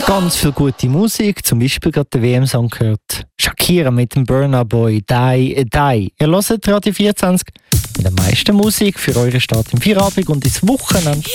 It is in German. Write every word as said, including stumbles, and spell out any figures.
Ganz viel gute Musik, zum Beispiel gerade den W M-Song gehört. Shakira mit dem Burna Boy, Die, Die. Ihr hört Radio vierundzwanzig mit der meisten Musik für euren Start im Feierabend und ins Wochenende.